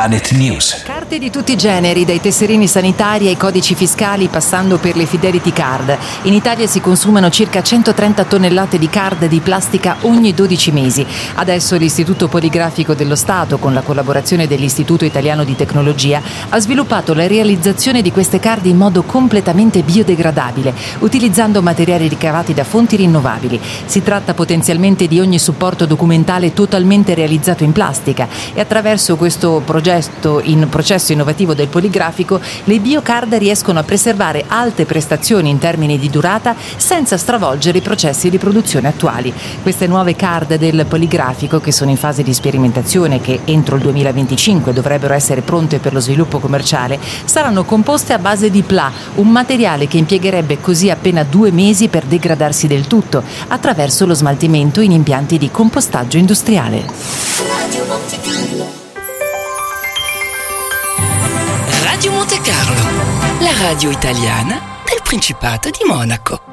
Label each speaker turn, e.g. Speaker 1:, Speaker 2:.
Speaker 1: Planet News.
Speaker 2: Carte di tutti i generi, dai tesserini sanitari ai codici fiscali passando per le Fidelity Card. In Italia si consumano circa 130 tonnellate di card di plastica ogni 12 mesi. Adesso l'Istituto Poligrafico dello Stato, con la collaborazione dell'Istituto Italiano di Tecnologia, ha sviluppato la realizzazione di queste card in modo completamente biodegradabile, utilizzando materiali ricavati da fonti rinnovabili. Si tratta potenzialmente di ogni supporto documentale totalmente realizzato in plastica e attraverso questo processo innovativo del poligrafico le biocard riescono a preservare alte prestazioni in termini di durata senza stravolgere i processi di produzione attuali. Queste nuove card del poligrafico, che sono in fase di sperimentazione e che entro il 2025 dovrebbero essere pronte per lo sviluppo commerciale, saranno composte a base di PLA, un materiale che impiegherebbe così appena 2 mesi per degradarsi del tutto attraverso lo smaltimento in impianti di compostaggio industriale.
Speaker 3: Radio Monte Carlo, la radio italiana del Principato di Monaco.